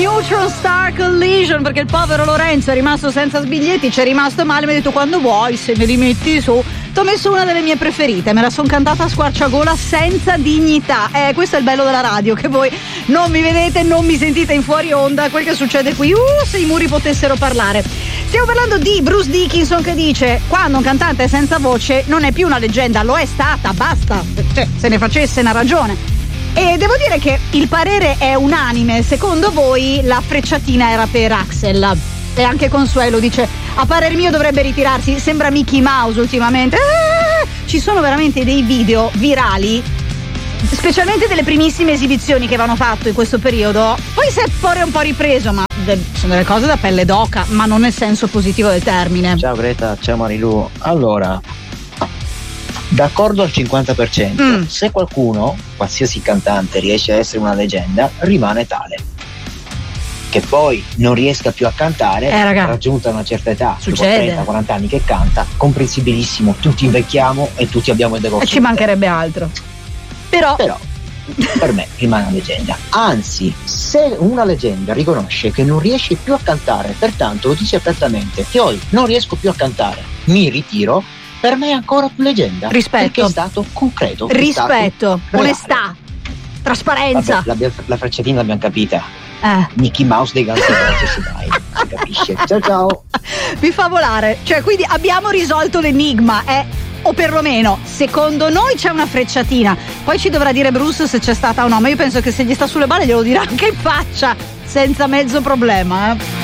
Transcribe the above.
Neutron Star Collision, perché il povero Lorenzo è rimasto senza biglietti, ci è rimasto male, mi ha detto quando vuoi se me li metti su. T'ho messo una delle mie preferite, me la son cantata a squarciagola senza dignità. Questo è il bello della radio, che voi non mi vedete, non mi sentite in fuori onda, quel che succede qui, se i muri potessero parlare. Stiamo parlando di Bruce Dickinson, che dice: quando un cantante è senza voce non è più una leggenda, lo è stata, basta, cioè, se ne facesse una ragione. E devo dire che il parere è unanime. Secondo voi la frecciatina era per Axel? E anche Consuelo dice: a parer mio dovrebbe ritirarsi, sembra Mickey Mouse ultimamente. Ci sono veramente dei video virali, specialmente delle primissime esibizioni che avevano fatto in questo periodo. Poi si è pure un po' ripreso, ma sono delle cose da pelle d'oca, ma non nel senso positivo del termine. Ciao Greta, ciao Marilu. Allora, d'accordo al 50%, se qualcuno, qualsiasi cantante, riesce a essere una leggenda, rimane tale. Che poi non riesca più a cantare, raggiunta una certa età, succede, 30-40 anni che canta, comprensibilissimo, tutti invecchiamo e tutti abbiamo il decorso. E ci mancherebbe altro. Però per me rimane una leggenda. Anzi, se una leggenda riconosce che non riesce più a cantare, pertanto lo dice apertamente: io non riesco più a cantare, mi ritiro, per me è ancora più leggenda. Rispetto. Perché è stato concreto. Rispetto, onestà, trasparenza. Vabbè, la frecciatina l'abbiamo capita. Mickey Mouse dei Guns N' Roses, dai, si capisce. Ciao. Mi fa volare. Cioè, quindi abbiamo risolto l'enigma, o perlomeno secondo noi c'è una frecciatina. Poi ci dovrà dire Bruce se c'è stata o no, ma io penso che se gli sta sulle balle glielo dirà anche in faccia senza mezzo problema.